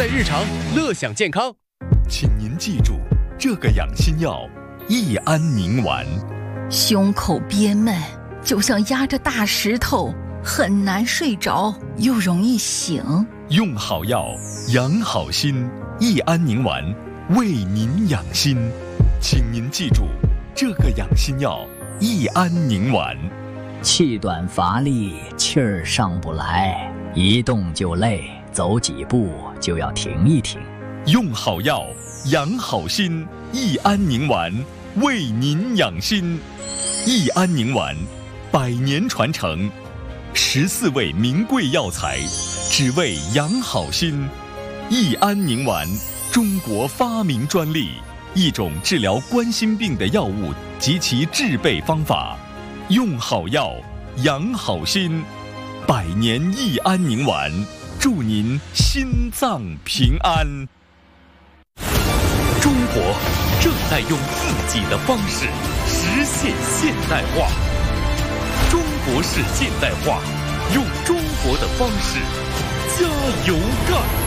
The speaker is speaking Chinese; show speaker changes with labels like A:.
A: 在日常，乐享健康。
B: 请您记住这个养心药：益安宁丸。
C: 胸口憋闷，就像压着大石头，很难睡着，又容易醒。
B: 用好药，养好心。益安宁丸，为您养心。请您记住这个养心药：益安宁丸。
D: 气短乏力，气儿上不来，一动就累，走几步就要停一停。
B: 用好药，养好心。益安宁丸，为您养心。益安宁丸，100年传承，14味名贵药材，只为养好心。益安宁丸，中国发明专利，一种治疗冠心病的药物及其制备方法。用好药，养好心。100年益安宁丸，祝您心脏平安。
E: 中国正在用自己的方式实现现代化。中国式现代化，用中国的方式加油干！